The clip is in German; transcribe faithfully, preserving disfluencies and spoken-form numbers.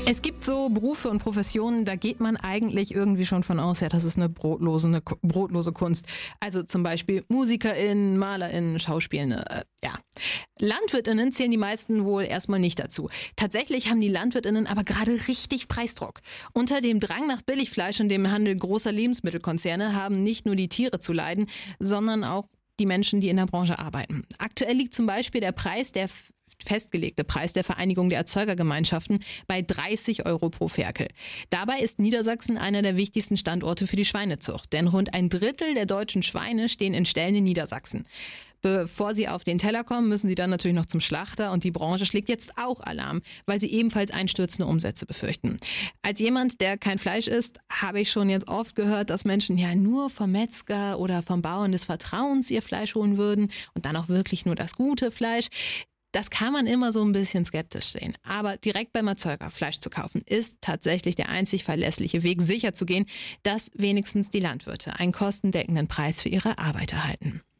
Es gibt so Berufe und Professionen, da geht man eigentlich irgendwie schon von aus, ja, das ist eine brotlose, eine brotlose Kunst. Also zum Beispiel MusikerInnen, MalerInnen, SchauspielerInnen, äh, ja. LandwirtInnen zählen die meisten wohl erstmal nicht dazu. Tatsächlich haben die LandwirtInnen aber gerade richtig Preisdruck. Unter dem Drang nach Billigfleisch und dem Handel großer Lebensmittelkonzerne haben nicht nur die Tiere zu leiden, sondern auch die Menschen, die in der Branche arbeiten. Aktuell liegt zum Beispiel der Preis der festgelegte Preis der Vereinigung der Erzeugergemeinschaften bei dreißig Euro pro Ferkel. Dabei ist Niedersachsen einer der wichtigsten Standorte für die Schweinezucht, denn rund ein Drittel der deutschen Schweine stehen in Ställen in Niedersachsen. Bevor sie auf den Teller kommen, müssen sie dann natürlich noch zum Schlachter und die Branche schlägt jetzt auch Alarm, weil sie ebenfalls einstürzende Umsätze befürchten. Als jemand, der kein Fleisch isst, habe ich schon jetzt oft gehört, dass Menschen ja nur vom Metzger oder vom Bauern des Vertrauens ihr Fleisch holen würden und dann auch wirklich nur das gute Fleisch. Das kann man immer so ein bisschen skeptisch sehen. Aber direkt beim Erzeuger Fleisch zu kaufen, ist tatsächlich der einzig verlässliche Weg, sicher zu gehen, dass wenigstens die Landwirte einen kostendeckenden Preis für ihre Arbeit erhalten.